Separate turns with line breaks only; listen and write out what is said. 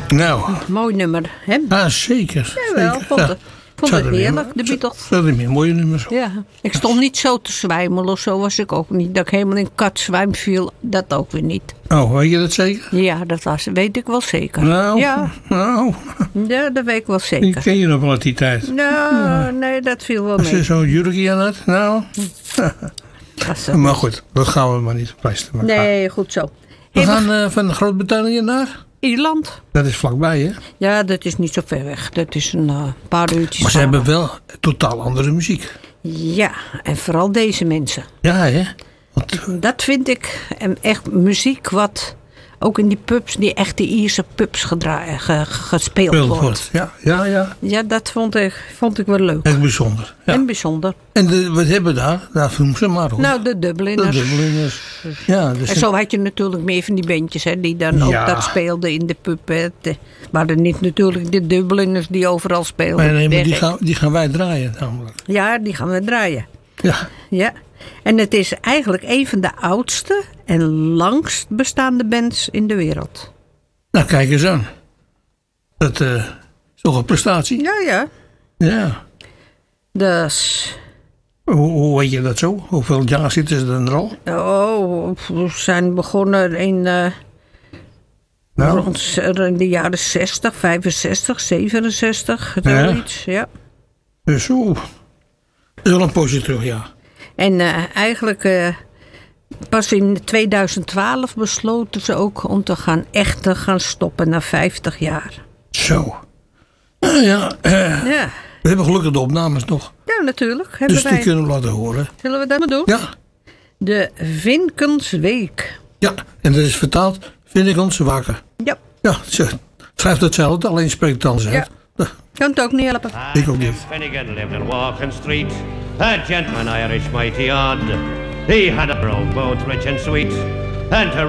Nou.
Mooi nummer, hè?
Ah, zeker.
Jawel,
zeker.
vond het heerlijk, de Beatles.
Dat is meer mooie nummers.
Ja, ik stond niet zo te zwijmelen of zo was ik ook niet. Dat ik helemaal in katzwijm viel, dat ook weer niet.
Oh, weet je dat zeker?
Ja, weet ik wel zeker.
Nou,
ja.
nou.
Ja, dat weet ik wel
Die
zeker.
ken je nog wel uit die tijd.
Nou, nee, dat viel wel
Als je
mee.
zo'n jurkje aan had, nou. Maar goed, dat gaan we maar niet pleister.
Nee, goed zo.
We gaan van Groot-Brittannië naar?
Ierland.
Dat is vlakbij, hè?
Ja, dat is niet zo ver weg. Dat is een paar uurtjes.
Maar ze
varen.
hebben wel totaal andere muziek.
Ja, en vooral deze mensen.
Ja, hè? Want,
Dat vind ik echt muziek wat ook in die pubs, die echte Ierse pubs gespeeld wordt.
Ja.
Ja, dat vond ik wel leuk.
Echt bijzonder. Ja.
En bijzonder.
En wat hebben we daar? Daar noemen ze maar op.
Nou, de Dubliners.
De Dubliners. Ja, dus
En zo had je natuurlijk meer van die bandjes hè, die dan ook dat speelden in de pub. Hè. Maar dan niet natuurlijk de Dubliners die overal speelden.
Nee, maar die gaan wij draaien namelijk.
Ja, die gaan we draaien.
Ja.
En het is eigenlijk een van de oudste en langst bestaande bands in de wereld.
Nou, kijk eens aan. Dat is toch een prestatie?
Ja.
Ja.
Dus...
Hoe weet je dat zo? Hoeveel jaar zitten ze er al?
Oh, we zijn begonnen in rond in de jaren 60, 65, 67, zoiets. Ja.
Dus zo. Dat is wel een poosje terug, ja.
En eigenlijk pas in 2012 besloten ze ook om echt te gaan stoppen na 50 jaar.
Zo. Ja. We hebben gelukkig de opnames nog.
Ja, natuurlijk.
Dus die kunnen we laten horen.
Zullen we dat maar doen?
Ja.
De Vinkensweek.
Ja, en dat is vertaald, vind ik ons wakker.
Ja.
Ja, schrijft hetzelfde, alleen spreekt het anders uit.
Ja. Kan het ook niet helpen.
Ik ook niet.
Finnegan lived in Walking Street, a gentleman Irish mighty odd. He had a row both rich and sweet, and to